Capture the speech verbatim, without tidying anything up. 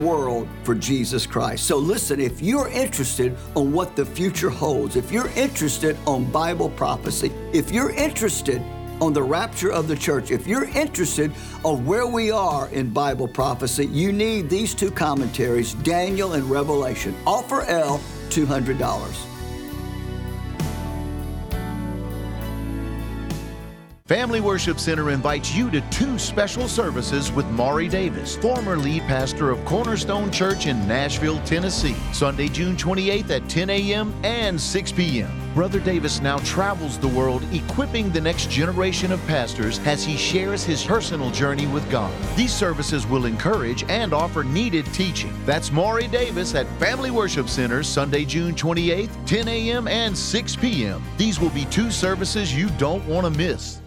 world for Jesus Christ. So listen, if you're interested on what the future holds, if you're interested on Bible prophecy, if you're interested on the rapture of the church, if you're interested on where we are in Bible prophecy, you need these two commentaries, Daniel and Revelation. Offer L, two hundred dollars. Family Worship Center invites you to two special services with Maury Davis, former lead pastor of Cornerstone Church in Nashville, Tennessee, Sunday, June twenty-eighth at ten a.m. and six p.m. Brother Davis now travels the world equipping the next generation of pastors as he shares his personal journey with God. These services will encourage and offer needed teaching. That's Maury Davis at Family Worship Center, Sunday, June twenty-eighth, ten a.m. and six p.m. These will be two services you don't want to miss.